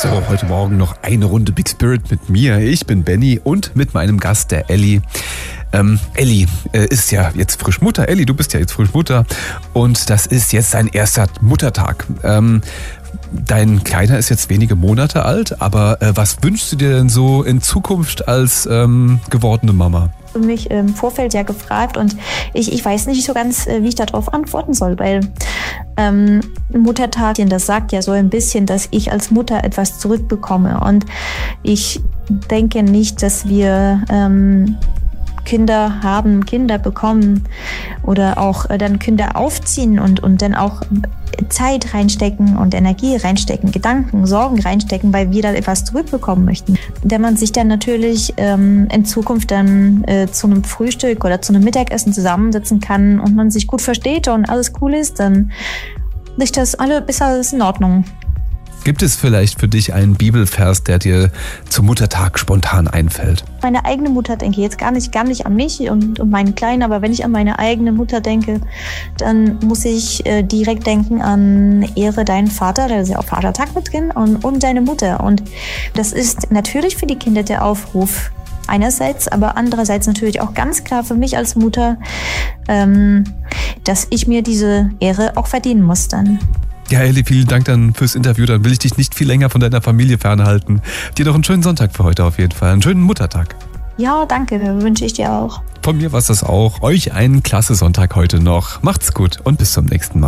So, heute Morgen noch eine Runde Big Spirit mit mir. Ich bin Benny und mit meinem Gast, der Elli. Elli ist ja jetzt frisch Mutter. Elli, du bist ja jetzt frisch Mutter. Und das ist jetzt dein erster Muttertag. Dein Kleiner ist jetzt wenige Monate alt, aber was wünschst du dir denn so in Zukunft als gewordene Mama? Mich im Vorfeld ja gefragt und ich weiß nicht so ganz, wie ich darauf antworten soll, weil Muttertag, das sagt ja so ein bisschen, dass ich als Mutter etwas zurückbekomme und ich denke nicht, dass wir Kinder haben, Kinder bekommen oder auch dann Kinder aufziehen und dann auch Zeit reinstecken und Energie reinstecken, Gedanken, Sorgen reinstecken, weil wir da etwas zurückbekommen möchten. Wenn man sich dann natürlich in Zukunft dann zu einem Frühstück oder zu einem Mittagessen zusammensitzen kann und man sich gut versteht und alles cool ist, dann ist das alles in Ordnung. Gibt es vielleicht für dich einen Bibelvers, der dir zum Muttertag spontan einfällt? Meine eigene Mutter denke jetzt gar nicht an mich und meinen Kleinen, aber wenn ich an meine eigene Mutter denke, dann muss ich direkt denken an Ehre deinen Vater, der ist ja auch Vatertag mit drin, und deine Mutter. Und das ist natürlich für die Kinder der Aufruf einerseits, aber andererseits natürlich auch ganz klar für mich als Mutter, dass ich mir diese Ehre auch verdienen muss dann. Ja, Elli, vielen Dank dann fürs Interview. Dann will ich dich nicht viel länger von deiner Familie fernhalten. Dir noch einen schönen Sonntag für heute auf jeden Fall. Einen schönen Muttertag. Ja, danke. Wünsche ich dir auch. Von mir war es das auch. Euch einen klasse Sonntag heute noch. Macht's gut und bis zum nächsten Mal.